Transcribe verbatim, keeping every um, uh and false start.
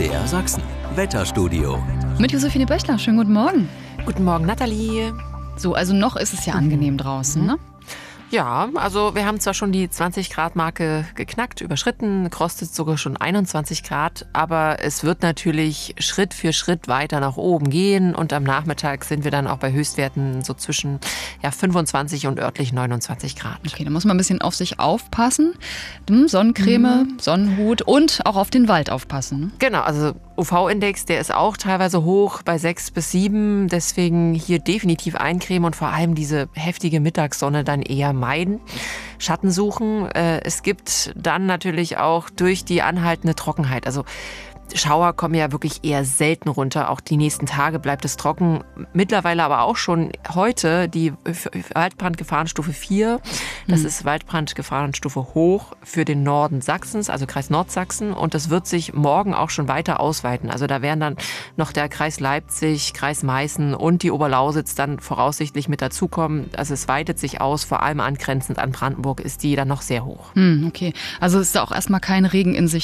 M D R Sachsen. Wetterstudio. Mit Josephine Böchler. Schönen guten Morgen. Guten Morgen, Nathalie. So, also noch ist es ja angenehm draußen, ne? Ja, also wir haben zwar schon die zwanzig Grad Marke geknackt, überschritten, kostet sogar schon einundzwanzig Grad, aber es wird natürlich Schritt für Schritt weiter nach oben gehen und am Nachmittag sind wir dann auch bei Höchstwerten so zwischen ja, fünfundzwanzig und örtlich neunundzwanzig Grad. Okay, da muss man ein bisschen auf sich aufpassen. Sonnencreme, mhm. Sonnenhut und auch auf den Wald aufpassen. Ne? Genau, also U V-Index, der ist auch teilweise hoch bei sechs bis sieben, deswegen hier definitiv eincremen und vor allem diese heftige Mittagssonne dann eher meiden. Schatten suchen. Es gibt dann natürlich auch durch die anhaltende Trockenheit, also Schauer kommen ja wirklich eher selten runter. Auch die nächsten Tage bleibt es trocken. Mittlerweile aber auch schon heute die Waldbrandgefahrenstufe vier. Das mhm. ist Waldbrandgefahrenstufe hoch für den Norden Sachsens, also Kreis Nordsachsen. Und das wird sich morgen auch schon weiter ausweiten. Also da werden dann noch der Kreis Leipzig, Kreis Meißen und die Oberlausitz dann voraussichtlich mit dazukommen. Also es weitet sich aus, vor allem angrenzend an Brandenburg ist die dann noch sehr hoch. Mhm, okay, also ist da auch erstmal kein Regen in Sicht.